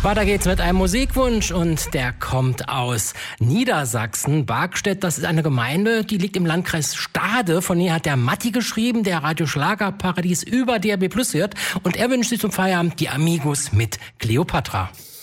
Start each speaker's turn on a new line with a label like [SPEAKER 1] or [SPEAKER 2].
[SPEAKER 1] Weiter geht's mit einem Musikwunsch und der kommt aus Niedersachsen. Barkstedt, das ist eine Gemeinde, die liegt im Landkreis Stade. Von hier hat der Matti geschrieben, der Radio Schlagerparadies über DRB Plus hört. Und er wünscht sich zum Feierabend die Amigos mit Cleopatra.